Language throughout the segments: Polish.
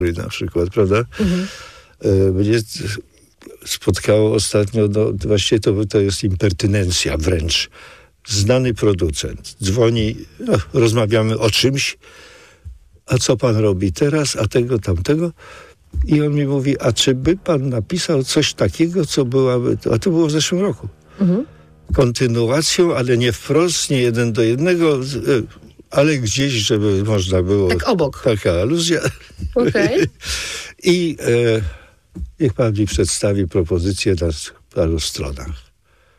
na przykład, prawda? Mnie spotkało ostatnio, właściwie to jest impertynencja wręcz. Znany producent dzwoni, rozmawiamy o czymś, a co pan robi teraz, a tego, tamtego. I on mi mówi, a czy by pan napisał coś takiego, co byłaby, a to było w zeszłym roku. Kontynuacją, ale nie wprost, nie 1:1, ale gdzieś, żeby można było... Tak obok. Taka aluzja. Okej. I niech pan mi przedstawi propozycję na paru stronach.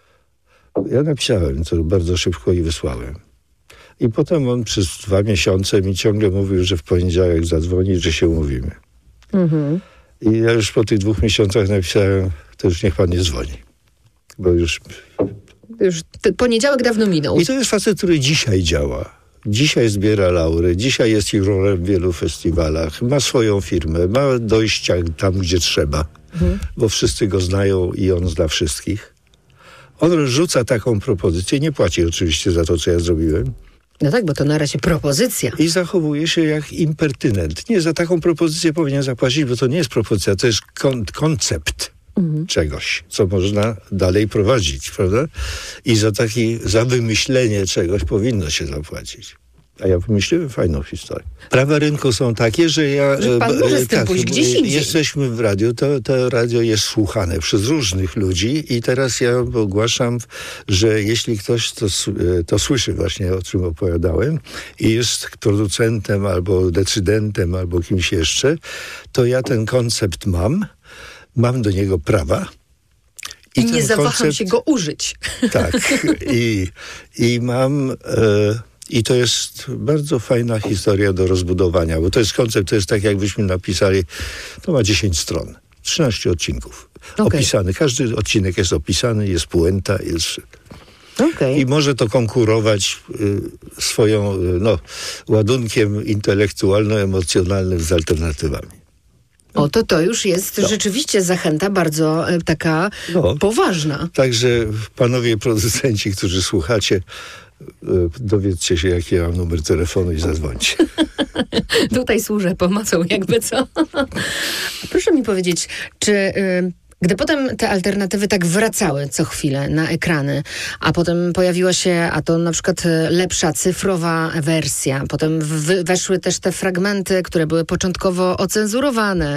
Ja napisałem to bardzo szybko i wysłałem. I potem on przez 2 miesiące mi ciągle mówił, że w poniedziałek zadzwoni, że się umówimy. I ja już po tych 2 miesiącach napisałem, to już niech pan nie dzwoni. Bo już poniedziałek dawno minął. I to jest facet, który dzisiaj działa. Dzisiaj zbiera laury, dzisiaj jest jurorem w wielu festiwalach, ma swoją firmę, ma dojścia tam, gdzie trzeba, bo wszyscy go znają i on zna wszystkich. On rzuca taką propozycję, nie płaci oczywiście za to, co ja zrobiłem. No tak, bo to na razie propozycja. I zachowuje się jak impertynent. Nie, za taką propozycję powinien zapłacić, bo to nie jest propozycja, to jest koncept czegoś, co można dalej prowadzić, prawda? I za wymyślenie czegoś powinno się zapłacić. A ja wymyśliłem fajną historię. Prawa rynku są takie, że Że pan może z tym pójść gdzieś indziej. Jesteśmy w radiu, to radio jest słuchane przez różnych ludzi i teraz ja ogłaszam, że jeśli ktoś to słyszy właśnie, o czym opowiadałem i jest producentem albo decydentem albo kimś jeszcze, to ja ten koncept mam do niego prawa. I nie zawaham się go użyć. Tak. I mam... I to jest bardzo fajna historia do rozbudowania, bo to jest koncept, to jest tak, jakbyśmy napisali, to ma 10 stron, 13 odcinków opisany. Każdy odcinek jest opisany, jest puenta, jest... I może to konkurować swoją ładunkiem intelektualno-emocjonalnym z alternatywami. To już jest rzeczywiście zachęta bardzo taka poważna. Także panowie producenci, którzy słuchacie, dowiedzcie się, jaki ja mam numer telefonu i zadzwońcie. Tutaj służę pomocą, jakby co. Proszę mi powiedzieć, czy gdy potem te alternatywy tak wracały co chwilę na ekrany, a potem pojawiła się, a to na przykład lepsza cyfrowa wersja, potem weszły też te fragmenty, które były początkowo ocenzurowane,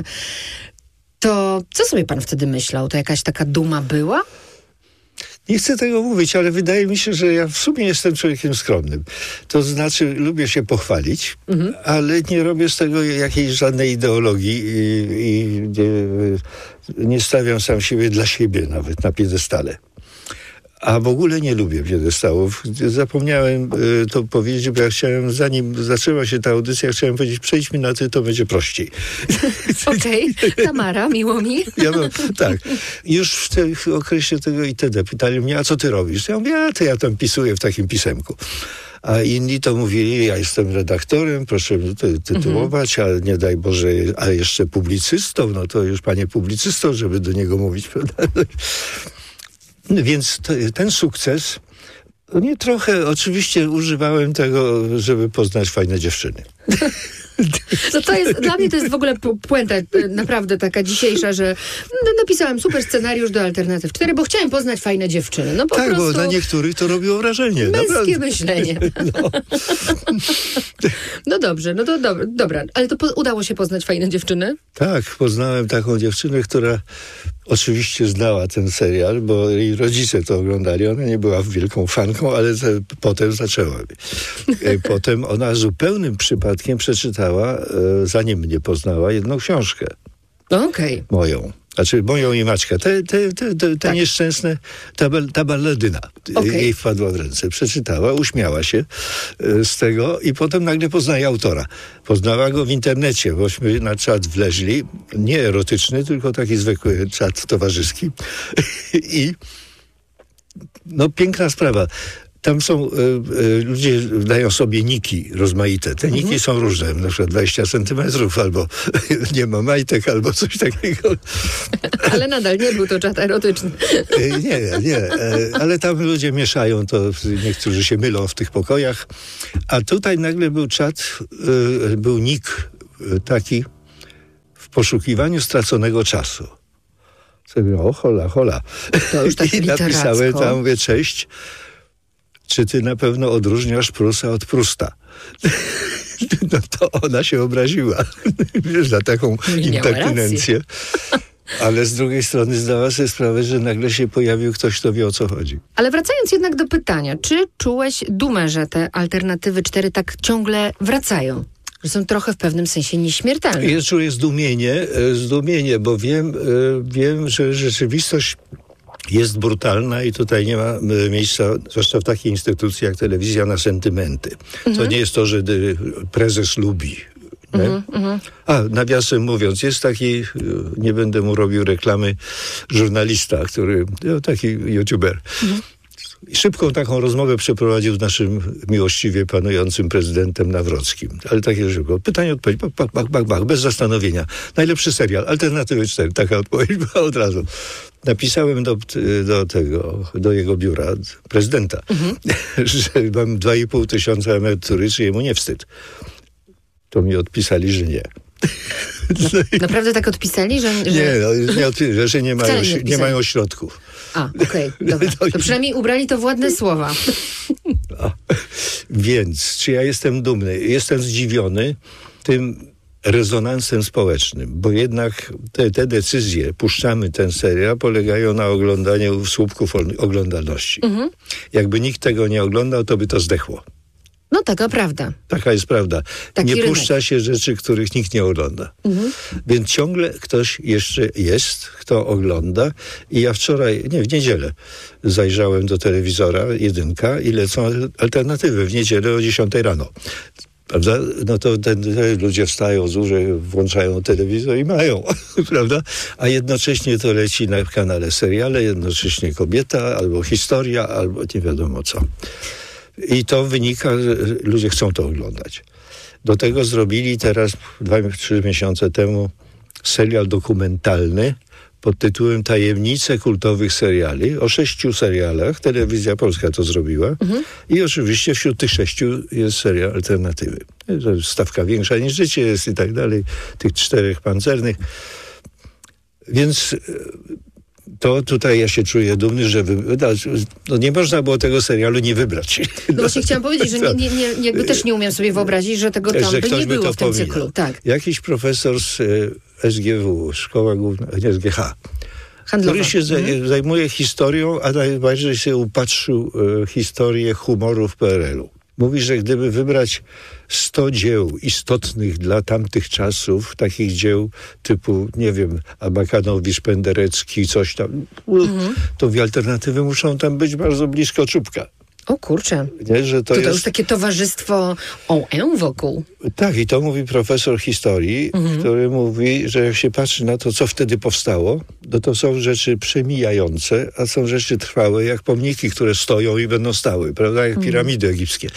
to co sobie pan wtedy myślał? To jakaś taka duma była? Nie chcę tego mówić, ale wydaje mi się, że ja w sumie jestem człowiekiem skromnym. To znaczy, lubię się pochwalić, ale nie robię z tego jakiejś żadnej ideologii i nie stawiam sam siebie dla siebie nawet na piedestale. A w ogóle nie lubię piedestałów. Zapomniałem to powiedzieć, bo ja chciałem, zanim zaczęła się ta audycja, chciałem powiedzieć, przejdź mi na ty, to będzie prościej. Okej. Tamara, miło mi. Tak. Już w okresie tego itd. pytali mnie, a co ty robisz? Ja mówię, ja tam pisuję w takim pisemku. A inni to mówili, ja jestem redaktorem, proszę tytułować, a nie daj Boże, a jeszcze publicystą, no to już panie publicystą, żeby do niego mówić, prawda? Więc ten sukces, nie trochę, oczywiście używałem tego, żeby poznać fajne dziewczyny. No to jest, dla mnie to jest w ogóle puenta naprawdę taka dzisiejsza, że napisałem super scenariusz do Alternatyw 4, bo chciałem poznać fajne dziewczyny. No po prostu bo na niektórych to robiło wrażenie. Męskie myślenie. No dobrze, no to dobra. Ale to udało się poznać fajne dziewczyny? Tak, poznałem taką dziewczynę, która oczywiście znała ten serial, bo jej rodzice to oglądali. Ona nie była wielką fanką, ale potem zaczęła. Potem ona zupełnym przypadkiem przeczytała, zanim mnie poznała, jedną książkę. Moją. Znaczy moją i Maćka. Te nieszczęsne, ta balladyna jej wpadła w ręce. Przeczytała, uśmiała się z tego i potem nagle poznaje autora. Poznała go w internecie, bośmy na czat wleźli. Nie erotyczny, tylko taki zwykły czat towarzyski. I piękna sprawa. Tam są, ludzie dają sobie niki rozmaite. Te niki są różne, na przykład 20 centymetrów, albo nie ma majtek, albo coś takiego. Ale nadal nie był to czat erotyczny. Nie, ale tam ludzie mieszają to, niektórzy się mylą w tych pokojach. A tutaj nagle był czat, był nik taki, poszukiwaniu straconego czasu. Sobie, o hola. To już tak I napisałem literacko. tam, mówię, cześć, czy ty na pewno odróżniasz Prusa od Prusta? No to ona się obraziła, wiesz, za taką Nie miała impertynencję. Ale z drugiej strony zdała sobie sprawę, że nagle się pojawił ktoś, kto wie, o co chodzi. Ale wracając jednak do pytania, czy czułeś dumę, że te alternatywy 4 tak ciągle wracają? Że są trochę w pewnym sensie nieśmiertelne. Ja czuję zdumienie, bo wiem, że rzeczywistość jest brutalna i tutaj nie ma miejsca, zwłaszcza w takiej instytucji jak telewizja, na sentymenty. To nie jest to, że prezes lubi. A, nawiasem mówiąc, jest taki, nie będę mu robił reklamy, żurnalista, taki youtuber. Szybką taką rozmowę przeprowadził z naszym miłościwie panującym prezydentem Nawrockim. Ale takie szybko. Pytanie, odpowiedź, bach, bez zastanowienia. Najlepszy serial, Alternatywy 4. Taka odpowiedź była od razu. Napisałem do jego biura, prezydenta, że mam 2500 emerytury, czy jemu nie wstyd. To mi odpisali, że nie. Naprawdę tak odpisali, że... że nie mają środków. A, okej, dobra. To przynajmniej ubrali to w ładne słowa. Więc, czy ja jestem dumny? Jestem zdziwiony tym rezonansem społecznym, bo jednak te decyzje, puszczamy ten serial, polegają na oglądaniu słupków oglądalności. Jakby nikt tego nie oglądał, to by to zdechło. No taka prawda. Taka jest prawda. Taki nie rynek. puszcza się rzeczy, których nikt nie ogląda. Więc ciągle ktoś jeszcze jest, kto ogląda. I ja wczoraj, w niedzielę zajrzałem do telewizora, 1, i lecą alternatywy w niedzielę o 10 rano. Prawda? No to ludzie wstają z łóżek, włączają telewizor i mają, prawda? A jednocześnie to leci na kanale seriale, jednocześnie kobieta, albo historia, albo nie wiadomo co. I to wynika, że ludzie chcą to oglądać. Do tego zrobili teraz 2-3 miesiące temu serial dokumentalny pod tytułem Tajemnice kultowych seriali. O 6 serialach. Telewizja Polska to zrobiła. I oczywiście wśród tych 6 jest serial Alternatywy. Stawka większa niż życie jest i tak dalej. Tych 4 pancernych. Więc... to tutaj ja się czuję dumny, że nie można było tego serialu nie wybrać. No właśnie chciałam powiedzieć, że jakby też nie umiem sobie wyobrazić, że tego tam by nie było w tym cyklu. Tak. Jakiś profesor z SGW, Szkoła Główna, nie SGH, Handlowa. który się zajmuje historią, a najbardziej się upatrzył historię humoru w PRL-u. Mówi, że gdyby wybrać 100 dzieł istotnych dla tamtych czasów, takich dzieł typu, nie wiem, Abakanowicz, Penderecki, coś tam, to w alternatywy muszą tam być bardzo blisko czubka. O kurczę. Nie, że to już takie towarzystwo wokół. Tak, i to mówi profesor historii, który mówi, że jak się patrzy na to, co wtedy powstało, to są rzeczy przemijające, a są rzeczy trwałe, jak pomniki, które stoją i będą stały, prawda, jak piramidy egipskie.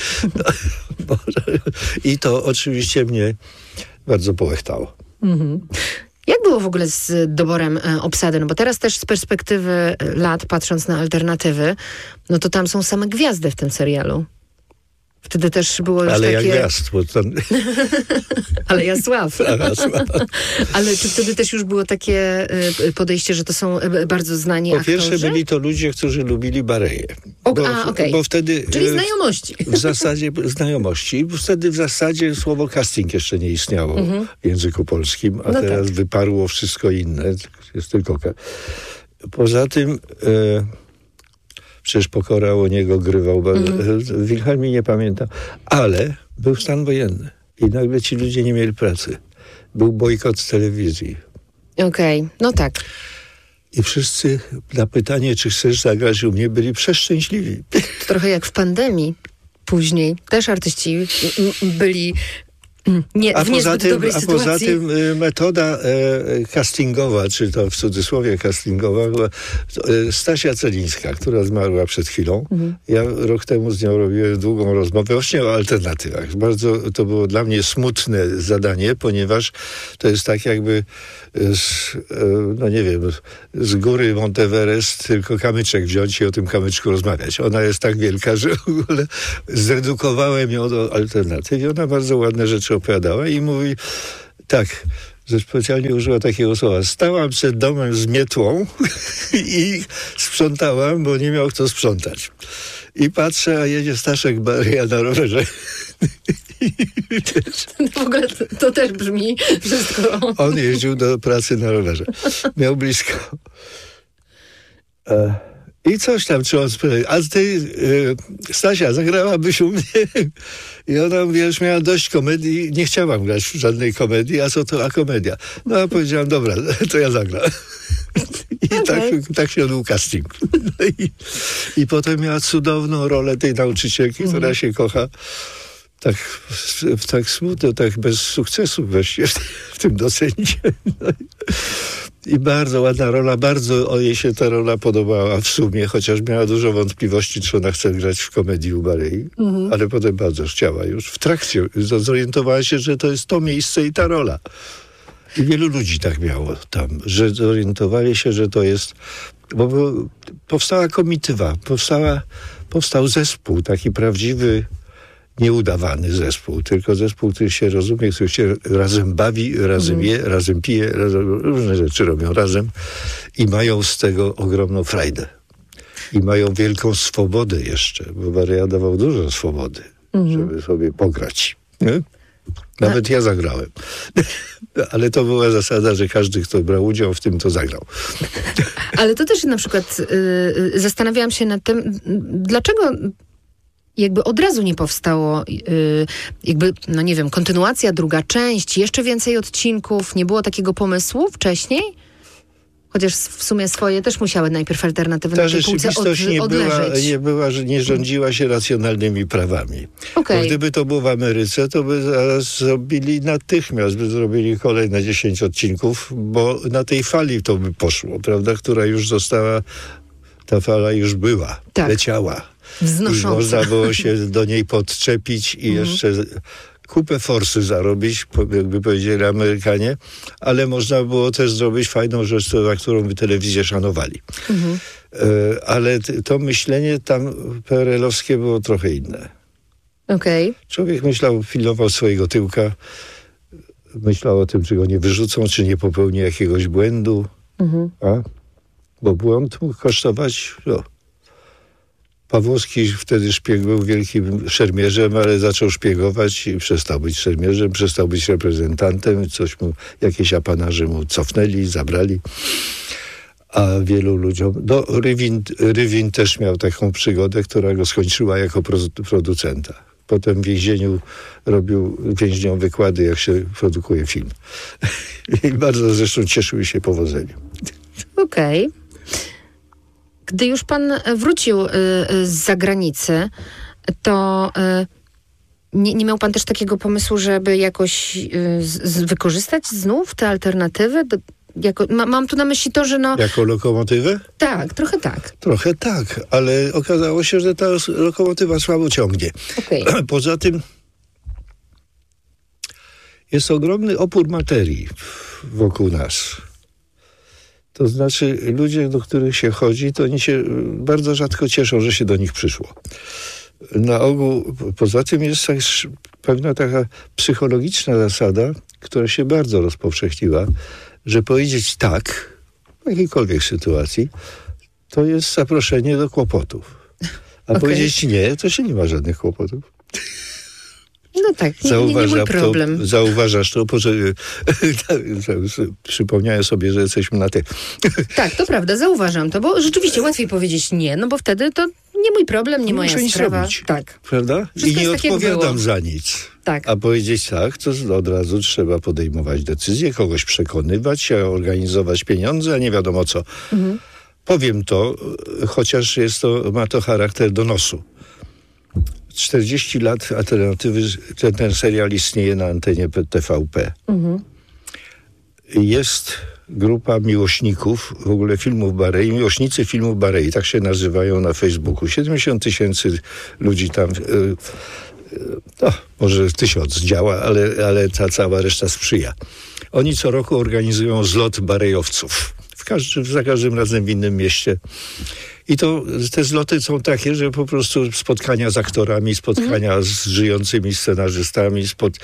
I to oczywiście mnie bardzo połechtało. Jak było w ogóle z doborem obsady? No bo teraz też z perspektywy lat, patrząc na alternatywy, no to tam są same gwiazdy w tym serialu. Wtedy też było już ale takie... jak gwiazd, bo tam... Ale Jasław. Ale czy wtedy też już było takie podejście, że to są bardzo znani aktorzy? Po pierwsze byli to ludzie, którzy lubili Bareję. Bo wtedy... Czyli znajomości. W zasadzie znajomości. Wtedy w zasadzie słowo casting jeszcze nie istniało w języku polskim, a teraz wyparło wszystko inne. Jest tylko... Poza tym... Przecież Pokora o niego grywał. Wilhelmi nie pamiętam. Ale był stan wojenny. I nagle ci ludzie nie mieli pracy. Był bojkot telewizji. Okej, no tak. I wszyscy na pytanie, czy chcesz zagrać u mnie, byli przeszczęśliwi. To trochę jak w pandemii. Później też artyści byli w niezbyt dobrej sytuacji. Poza tym metoda castingowa, czy to w cudzysłowie castingowa, była Stasia Celińska, która zmarła przed chwilą. Ja rok temu z nią robiłem długą rozmowę właśnie o alternatywach. Bardzo to było dla mnie smutne zadanie, ponieważ to jest tak jakby z góry Monteverest tylko kamyczek wziąć i o tym kamyczku rozmawiać. Ona jest tak wielka, że w ogóle zredukowałem ją do alternatyw i ona bardzo ładne rzeczy opowiadała i mówi tak, że specjalnie użyła takiego słowa. Stałam przed domem z mietłą i sprzątałam, bo nie miał kto sprzątać. I patrzę, a jedzie Staszek Baryja na rowerze. W ogóle to też brzmi wszystko. On jeździł do pracy na rowerze. Miał blisko. I coś tam, czy on spytał, a ty, Stasia, zagrałabyś u mnie? I ona, wiesz, miała dość komedii, nie chciałam grać w żadnej komedii, a co to, a komedia? No, a powiedziałam, dobra, to ja zagram. I tak się odbył casting. No i potem miała cudowną rolę tej nauczycielki, która się kocha tak smutno, tak bez sukcesu właściwie w tym docencie. No i bardzo ładna rola, bardzo jej się ta rola podobała w sumie, chociaż miała dużo wątpliwości, czy ona chce grać w komedii u Baryi, ale potem bardzo chciała już. W trakcie zorientowała się, że to jest to miejsce i ta rola. I wielu ludzi tak miało tam, że zorientowali się, że to jest... Bo powstała komitywa, powstał zespół, taki prawdziwy, nieudawany zespół, tylko zespół, który się rozumie, który się razem bawi, razem je, razem pije, różne rzeczy robią razem i mają z tego ogromną frajdę. I mają wielką swobodę jeszcze, bo Baryja dawał dużo swobody, żeby sobie pograć. Nie? Nawet ja zagrałem. Ale to była zasada, że każdy, kto brał udział w tym, to zagrał. Ale to też na przykład zastanawiałam się nad tym, dlaczego jakby od razu nie powstało jakby, no nie wiem, kontynuacja, druga część, jeszcze więcej odcinków. Nie było takiego pomysłu wcześniej? Chociaż w sumie swoje też musiały najpierw alternatywy na tej półce nie rządziła się racjonalnymi prawami. Okay. Bo gdyby to było w Ameryce, to by zaraz zrobili natychmiast, by zrobili kolejne 10 odcinków, bo na tej fali to by poszło, prawda, która już została, ta fala już była, leciała. Wznosząca. I można było się do niej podczepić i jeszcze kupę forsy zarobić, jakby powiedzieli Amerykanie, ale można było też zrobić fajną rzecz, za którą by telewizję szanowali. Ale to myślenie tam PRL-owskie było trochę inne. Okay. Człowiek pilnował swojego tyłka, myślał o tym, czy go nie wyrzucą, czy nie popełni jakiegoś błędu. Bo błąd mógł kosztować... Pawłowski wtedy szpieg był wielkim szermierzem, ale zaczął szpiegować i przestał być szermierzem, przestał być reprezentantem, jakieś apanaże mu cofnęli, zabrali. A wielu ludziom... Rywin też miał taką przygodę, która go skończyła jako producenta. Potem w więzieniu robił więźniom wykłady, jak się produkuje film. I bardzo zresztą cieszył się powodzeniem. Okej. Gdy już pan wrócił z zagranicy, to nie miał pan też takiego pomysłu, żeby jakoś wykorzystać znów te alternatywy? Mam tu na myśli to, że Jako lokomotywę? Tak, trochę tak. Trochę tak, ale okazało się, że ta lokomotywa słabo ciągnie. Okay. Poza tym jest ogromny opór materii wokół nas. To znaczy ludzie, do których się chodzi, to oni się bardzo rzadko cieszą, że się do nich przyszło. Na ogół, poza tym jest też pewna taka psychologiczna zasada, która się bardzo rozpowszechniła, że powiedzieć tak, w jakiejkolwiek sytuacji, to jest zaproszenie do kłopotów. A powiedzieć nie, to się nie ma żadnych kłopotów. No tak, nie mój problem. Zauważasz to, przypomniałem sobie, że jesteśmy na ty. Tak, to prawda, zauważam to, bo rzeczywiście łatwiej powiedzieć nie, no bo wtedy to nie mój problem, nie moja sprawa. Robić, tak. Prawda? Wszystko i nie jest odpowiadam za nic. Tak. A powiedzieć tak, to od razu trzeba podejmować decyzje, kogoś przekonywać, organizować pieniądze, a nie wiadomo co. Powiem to, chociaż ma to charakter donosu. 40 lat alternatywy, ten serial istnieje na antenie TVP. Jest grupa miłośników w ogóle filmów Barei, miłośnicy filmów Barei, tak się nazywają na Facebooku. 70 000 ludzi tam, może 1000 działa, ale ta cała reszta sprzyja. Oni co roku organizują zlot barejowców w za każdym razem w innym mieście. I te zloty są takie, że po prostu spotkania z aktorami, spotkania z żyjącymi scenarzystami,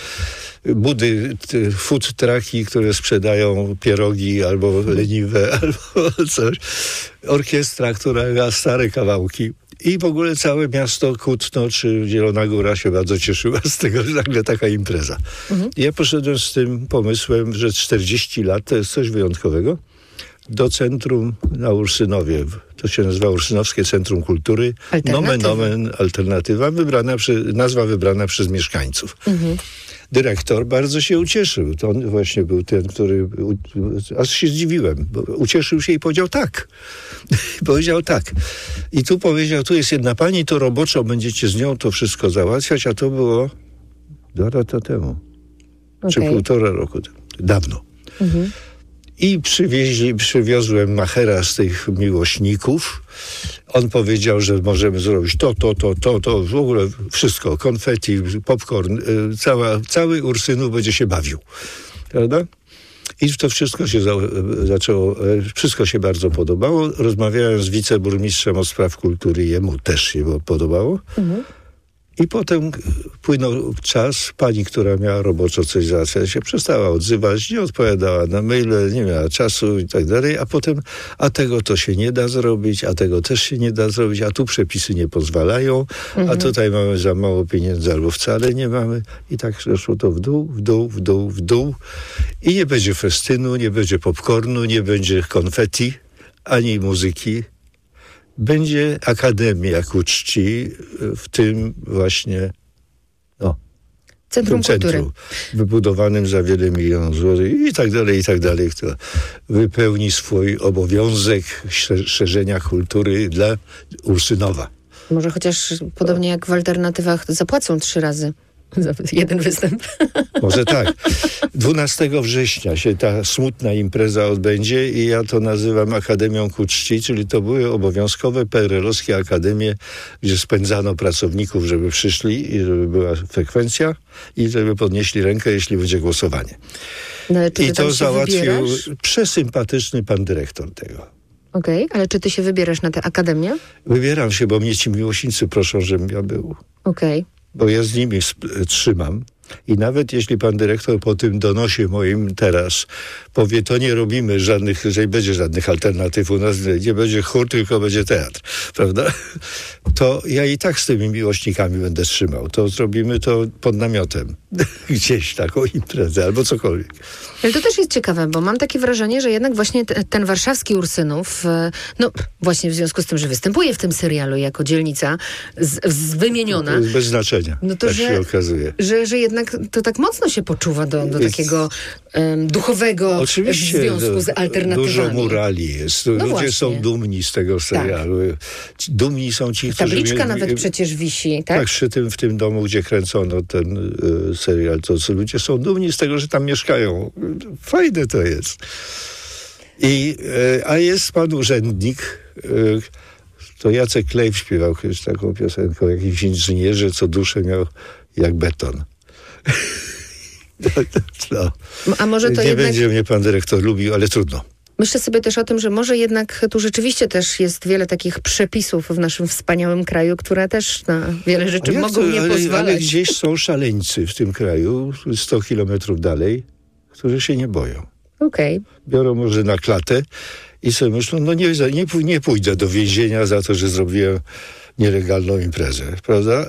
food trucki, które sprzedają pierogi albo leniwe, albo coś. Orkiestra, która gra stare kawałki. I w ogóle całe miasto Kutno czy Zielona Góra się bardzo cieszyła z tego, że nagle taka impreza. Ja poszedłem z tym pomysłem, że 40 lat to jest coś wyjątkowego. Do centrum na Ursynowie. To się nazywa Ursynowskie Centrum Kultury. Nomen omen alternatywa, nazwa wybrana przez mieszkańców. Dyrektor bardzo się ucieszył. To on właśnie był ten, który... Aż się zdziwiłem, bo ucieszył się i powiedział tak. Powiedział tak. I tu powiedział, tu jest jedna pani, to roboczo będziecie z nią to wszystko załatwiać, a to było 2 lata temu. Czy 1,5 roku temu. Dawno. I przywiozłem machera z tych miłośników. On powiedział, że możemy zrobić to, w ogóle wszystko. Konfetti, popcorn, cały Ursynów będzie się bawił. Prawda? I to wszystko się zaczęło, wszystko się bardzo podobało. Rozmawiałem z wiceburmistrzem od spraw kultury, jemu też się podobało. I potem płynął czas, pani, która miała roboczo coś załatwiać, się przestała odzywać, nie odpowiadała na maile, nie miała czasu i tak dalej, a potem, a tego to się nie da zrobić, a tego też się nie da zrobić, a tu przepisy nie pozwalają, a tutaj mamy za mało pieniędzy albo wcale nie mamy. I tak szło to w dół. I nie będzie festynu, nie będzie popcornu, nie będzie konfetti, ani muzyki. Będzie Akademia ku czci w tym właśnie Centrum Kultury. Wybudowanym za wiele milionów złotych i tak dalej, która wypełni swój obowiązek szerzenia kultury dla Ursynowa. Może chociaż podobnie jak w alternatywach zapłacą 3 razy za jeden występ. Może tak. 12 września się ta smutna impreza odbędzie i ja to nazywam Akademią ku czci, czyli to były obowiązkowe PRL-owskie akademie, gdzie spędzano pracowników, żeby przyszli i żeby była frekwencja i żeby podnieśli rękę, jeśli będzie głosowanie. No, i to załatwił przesympatyczny pan dyrektor tego. Okej, ale czy ty się wybierasz na tę akademię? Wybieram się, bo mnie ci miłośnicy proszą, żebym ja był. Bo ja z nimi trzymam. I nawet jeśli pan dyrektor po tym donosie moim teraz powie, to nie robimy żadnych, że nie będzie żadnych alternatyw u nas, nie będzie chór, tylko będzie teatr, prawda? To ja i tak z tymi miłośnikami będę trzymał. To zrobimy to pod namiotem. Gdzieś taką imprezę albo cokolwiek. Ale to też jest ciekawe, bo mam takie wrażenie, że jednak właśnie ten warszawski Ursynów, właśnie w związku z tym, że występuje w tym serialu jako dzielnica wymieniona. To jest bez znaczenia, no to, tak się okazuje. Że jednak to tak mocno się poczuwa do takiego duchowego oczywiście, związku z alternatywami. Dużo murali jest. Ludzie są dumni z tego serialu. Tak. Dumni są ci, którzy... Tabliczka nawet przecież wisi, tak? Tak, w tym domu, gdzie kręcono ten serial, to ludzie są dumni z tego, że tam mieszkają. Fajne to jest. A jest pan urzędnik, to Jacek Klejf śpiewał kiedyś taką piosenkę o jakimś inżynierze, co duszę miał jak beton. No. A może to nie jednak... będzie mnie pan dyrektor lubił, ale trudno. Myślę sobie też o tym, że może jednak tu rzeczywiście też jest wiele takich przepisów w naszym wspaniałym kraju, które też na wiele rzeczy mogą nie pozwalać. Ale gdzieś są szaleńcy w tym kraju, 100 kilometrów dalej, którzy się nie boją. Biorą może na klatę i sobie myślą, nie pójdę do więzienia za to, że zrobiłem nielegalną imprezę, prawda?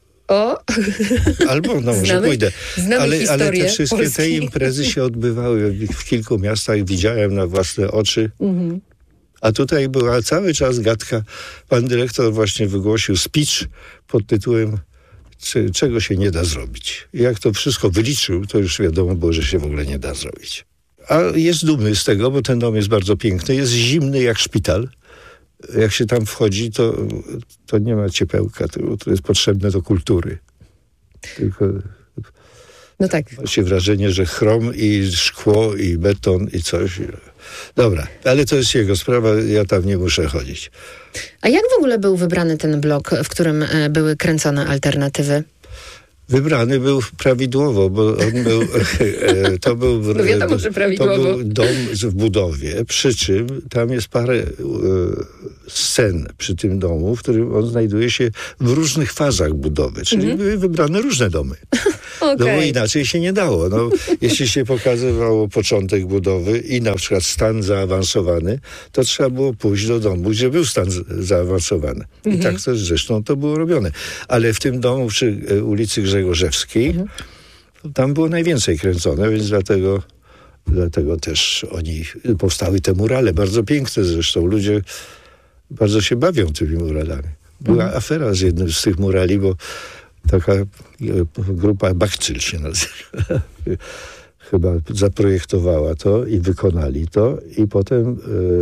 Albo może pójdę. Ale te wszystkie Polski. te imprezy się odbywały w kilku miastach, widziałem na własne oczy. A tutaj była cały czas gadka. Pan dyrektor właśnie wygłosił speech pod tytułem czego się nie da zrobić. I jak to wszystko wyliczył, to już wiadomo było, że się w ogóle nie da zrobić. A jest dumny z tego, bo ten dom jest bardzo piękny, jest zimny jak szpital. Jak się tam wchodzi, to nie ma ciepełka, to jest potrzebne do kultury. Tylko ma się wrażenie, że chrom i szkło i beton i coś. Dobra, ale to jest jego sprawa, ja tam nie muszę chodzić. A jak w ogóle był wybrany ten blok, w którym były kręcone alternatywy? Wybrany był prawidłowo, bo on był, to był, No wiadomo, że prawidłowo. To był dom w budowie, przy czym tam jest parę scen przy tym domu, w którym on znajduje się w różnych fazach budowy, czyli były wybrane różne domy. Okay. No bo inaczej się nie dało. No, jeśli się pokazywało początek budowy i na przykład stan zaawansowany, to trzeba było pójść do domu, gdzie był stan zaawansowany. I tak też zresztą to było robione. Ale w tym domu przy ulicy Grzegorzewskiej tam było najwięcej kręcone, więc dlatego też powstały te murale, bardzo piękne zresztą. Ludzie bardzo się bawią tymi muralami. Była afera z jednym z tych murali, bo taka grupa Bakcyl się nazywa. Chyba zaprojektowała to i wykonali to i potem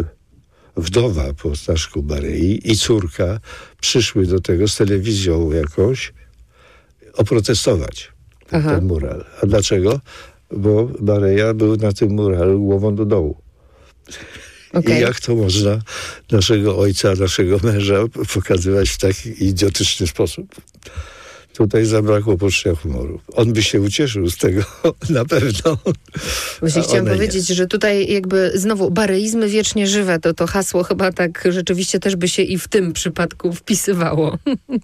wdowa po Staszku Barei i córka przyszły do tego z telewizją jakąś oprotestować ten mural. A dlaczego? Bo Bareja był na tym muralu głową do dołu. Okay. I jak to można naszego ojca, naszego męża pokazywać w taki idiotyczny sposób? Tutaj zabrakło poczucia humoru. On by się ucieszył z tego, na pewno. Właśnie chciałam powiedzieć, że tutaj jakby znowu bareizmy wiecznie żywe, to hasło chyba tak rzeczywiście też by się i w tym przypadku wpisywało.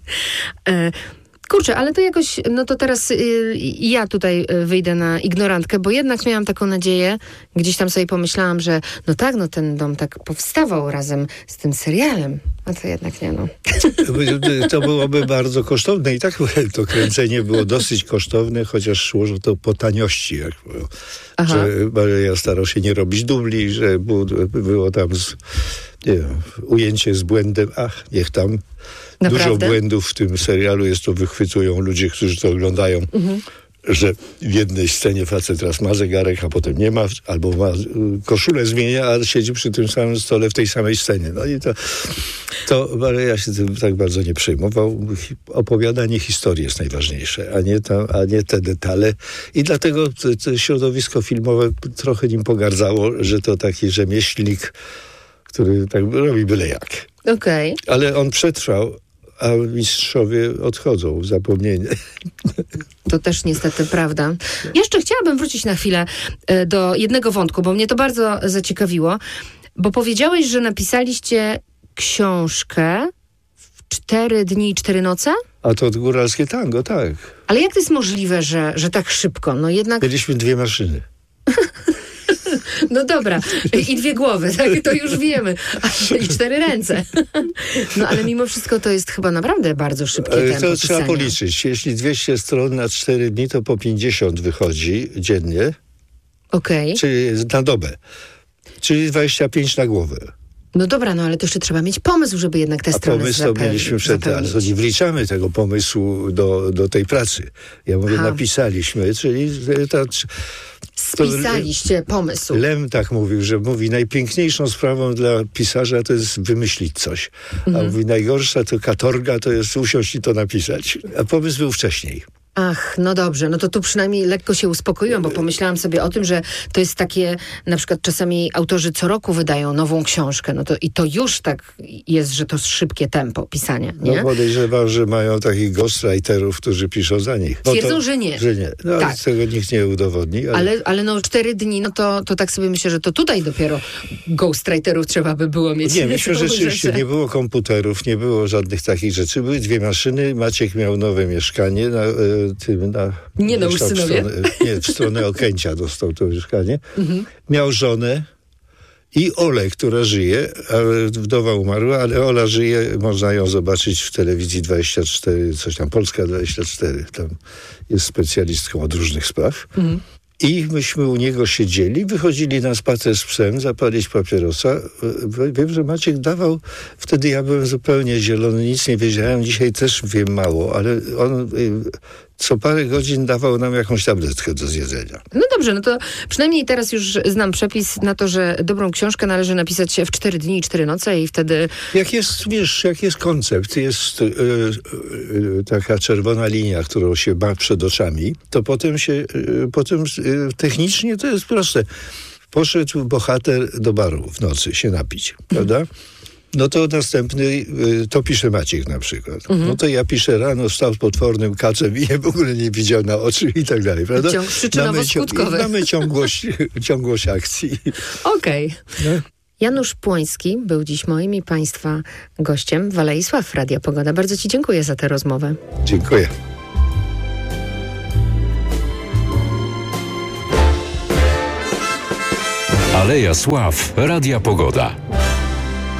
Kurczę, ale to jakoś, no to teraz ja tutaj wyjdę na ignorantkę, bo jednak miałam taką nadzieję, gdzieś tam sobie pomyślałam, że no tak, no ten dom tak powstawał razem z tym serialem, a to jednak nie, no. To byłoby bardzo kosztowne i tak to kręcenie było dosyć kosztowne, chociaż szło to po taniości, jak było. Że ja starał się nie robić dubli, że było tam ujęcie z błędem, niech tam. Naprawdę? Dużo błędów w tym serialu jest, to wychwytują ludzie, którzy to oglądają, że w jednej scenie facet raz ma zegarek, a potem nie ma, albo ma koszulę zmienia, a siedzi przy tym samym stole w tej samej scenie. No i ale ja się tym tak bardzo nie przejmował. Opowiadanie historii jest najważniejsze, a nie te detale. I dlatego to środowisko filmowe trochę nim pogardzało, że to taki rzemieślnik, który tak robi byle jak. Okej. Ale on przetrwał, a mistrzowie odchodzą w zapomnienie. To też niestety prawda. Jeszcze chciałabym wrócić na chwilę do jednego wątku, bo mnie to bardzo zaciekawiło, bo powiedziałeś, że napisaliście książkę w 4 dni i 4 noce? A to góralskie tango, tak. Ale jak to jest możliwe, że tak szybko? No jednak... Mieliśmy 2 maszyny. No dobra, i 2 głowy, tak, to już wiemy. I 4 ręce. No ale mimo wszystko to jest chyba naprawdę bardzo szybkie tempo To pisania. trzeba policzyć. Jeśli 200 stron na 4 dni, to po 50 wychodzi dziennie. Okej. Czyli na dobę. Czyli 25 na głowę. No dobra, no ale to jeszcze trzeba mieć pomysł, żeby jednak te strony pomysł to mieliśmy ale to nie wliczamy tego pomysłu do tej pracy. Ja mówię, napisaliśmy, czyli spisaliście pomysł. Lem tak mówił, że najpiękniejszą sprawą dla pisarza to jest wymyślić coś. A mówi, najgorsza to katorga, to jest usiąść i to napisać. A pomysł był wcześniej. Ach, no dobrze, no to tu przynajmniej lekko się uspokoiłam, bo pomyślałam sobie o tym, że to jest takie, na przykład czasami autorzy co roku wydają nową książkę, no to i to już tak jest, że to szybkie tempo pisania, nie? No podejrzewam, że mają takich ghostwriterów, którzy piszą za nich. Twierdzą, że nie. Że nie. No tak. Tego nikt nie udowodni. Ale no 4 dni, no to tak sobie myślę, że to tutaj dopiero ghostwriterów trzeba by było mieć. Nie, myślę, że rzeczywiście nie było komputerów, nie było żadnych takich rzeczy. Były 2 maszyny, Maciek miał nowe mieszkanie w stronę Okęcia dostał to mieszkanie. Miał żonę i Olę, która żyje, ale wdowa umarła, ale Ola żyje, można ją zobaczyć w telewizji 24, coś tam, Polska 24, tam jest specjalistką od różnych spraw. I myśmy u niego siedzieli, wychodzili na spacer z psem, zapalić papierosa. Wiem, że Maciek dawał, wtedy ja byłem zupełnie zielony, nic nie wiedziałem, dzisiaj też wiem mało, ale on co parę godzin dawał nam jakąś tabletkę do zjedzenia. No dobrze, no to przynajmniej teraz już znam przepis na to, że dobrą książkę należy napisać w 4 dni i 4 noce i wtedy... Jak jest koncept, jest taka czerwona linia, którą się ma przed oczami, to potem technicznie to jest proste. Poszedł bohater do baru w nocy się napić, prawda? no to następny, to pisze Maciek na przykład. No to ja piszę rano, wstał z potwornym kaczem i w ogóle nie widział na oczy i tak dalej, prawda? Przyczynowo-skutkowy. Mamy ciągłość akcji. Okej. No. Janusz Płoński był dziś moim i Państwa gościem w Alei Sław Radia Pogoda. Bardzo Ci dziękuję za tę rozmowę. Dziękuję. Aleja Sław Radia Pogoda.